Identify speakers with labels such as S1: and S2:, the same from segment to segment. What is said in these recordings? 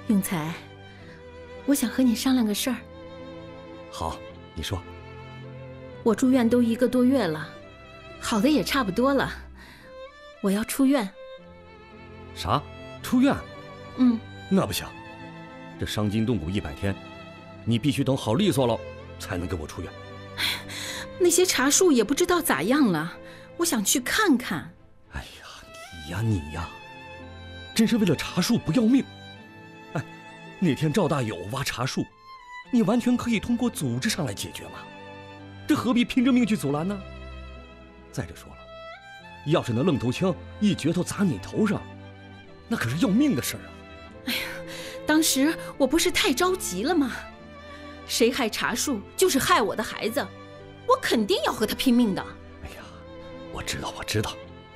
S1: 永才，我想和你商量个事儿。
S2: 好，你说。
S1: 我住院都1个多月了，好的也差不多了，我要出院。
S2: 啥？出院？那不行，这伤筋动骨100天，你必须等好利索了才能给我出院。
S1: 那些茶树也不知道咋样了，我想去看看。
S2: 哎呀，你呀，真是为了茶树不要命。哎，那天赵大友挖茶树，你完全可以通过组织上来解决嘛，这何必拼着命去阻拦呢？再者说了，要是那愣头青一镢头砸你头上，那可是要命的事儿啊！
S1: 哎呀，当时我不是太着急了吗？谁害茶树就是害我的孩子，我肯定要和他拼命的。
S2: 哎呀，我知道。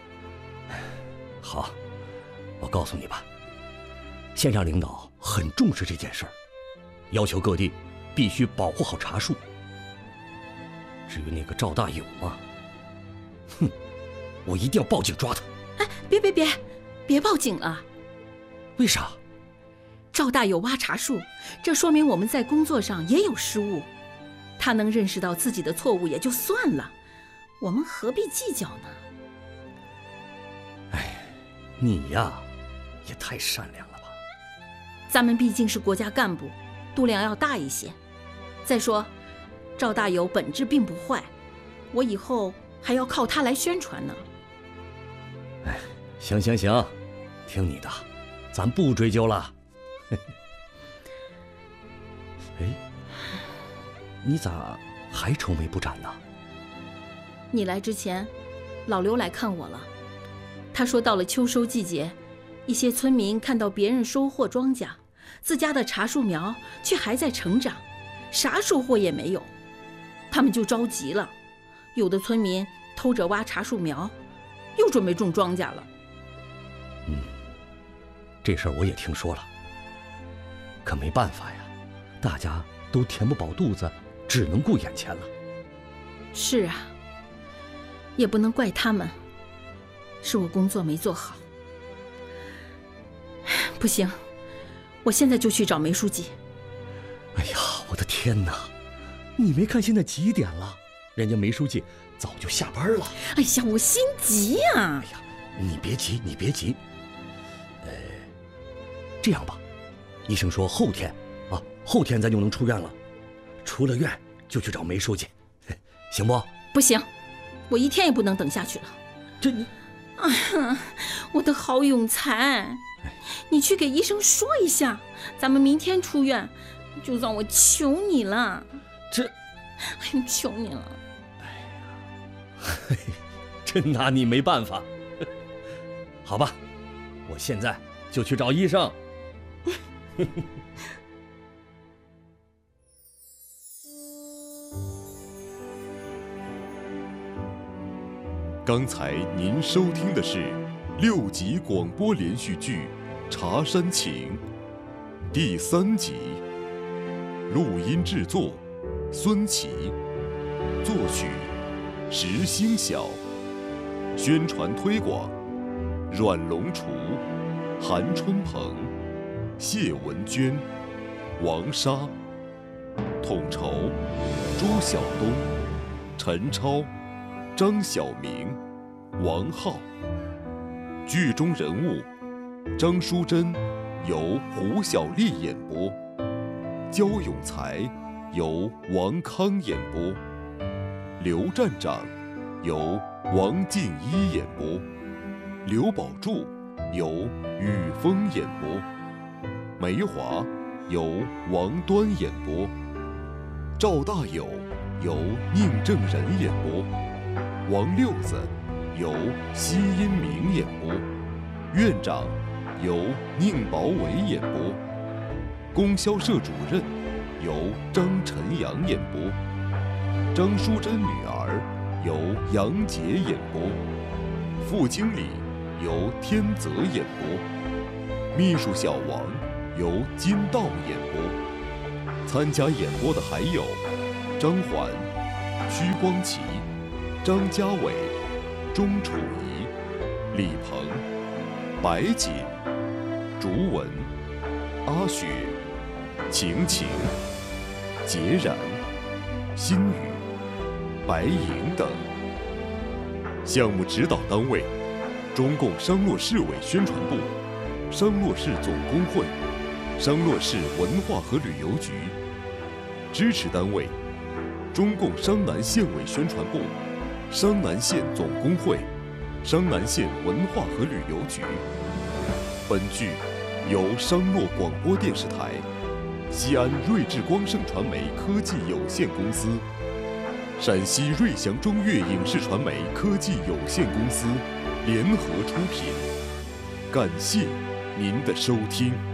S2: 好，我告诉你吧，县上领导很重视这件事儿，要求各地必须保护好茶树。至于那个赵大友嘛，我一定要报警抓他。
S1: 哎，别报警了。
S2: 为啥？
S1: 赵大友挖茶树，这说明我们在工作上也有失误。他能认识到自己的错误也就算了，我们何必计较呢？
S2: 哎，你呀，也太善良了吧。
S1: 咱们毕竟是国家干部，度量要大一些。再说，赵大友本质并不坏，我以后还要靠他来宣传呢。
S2: 哎，行，听你的，咱不追究了。哎，你咋还愁眉不展呢？
S1: 你来之前，老刘来看我了。他说到了秋收季节，一些村民看到别人收获庄稼，自家的茶树苗却还在成长，啥收获也没有，他们就着急了。有的村民偷着挖茶树苗，又准备种庄稼了。
S2: 这事儿我也听说了，可没办法呀，大家都填不饱肚子，只能顾眼前了。
S1: 是啊，也不能怪他们，是我工作没做好。不行，我现在就去找梅书记。
S2: 哎呀，我的天哪，你没看现在几点了？人家梅书记早就下班了。
S1: 哎呀，我心急呀！
S2: 哎呀，你别急。这样吧，医生说后天咱就能出院了。出了院就去找梅书记，行不？
S1: 不行，我1天也不能等下去了。
S2: 这你，
S1: 我的好永才，你去给医生说一下，咱们明天出院，就算我求你了。求你了。
S2: 真拿你没办法。好吧，我现在就去找医生。
S3: 刚才您收听的是6集广播连续剧《茶山情》第3集，录音制作孙琦，作曲石星晓，宣传推广阮龙厨、韩春鹏、谢文娟、王莎，统筹朱晓东、陈超、张晓明、王浩。剧中人物张淑珍由胡小丽演播，焦永才由王康演播，刘站长由王静一演播，刘宝柱由雨峰演播，梅华由王端演播，赵大友由宁正仁演播，王六子由奚因明演播，院长由宁宝伟演播，供销社主任由张晨阳演播，张淑珍女儿由杨洁演播，副经理由天泽演播，秘书小王由金道演播。参加演播的还有张环、屈光奇、张家伟、钟楚怡、李鹏、白锦、竹文、 阿雪、晴晴、孑然、心雨、白银等。项目指导单位：中共商洛市委宣传部、商洛市总工会、商洛市文化和旅游局。支持单位：中共商南县委宣传部、商南县总工会、商南县文化和旅游局。本剧由商洛广播电视台、西安瑞智光盛传媒科技有限公司、陕西瑞祥中粤影视传媒科技有限公司联合出品。感谢您的收听。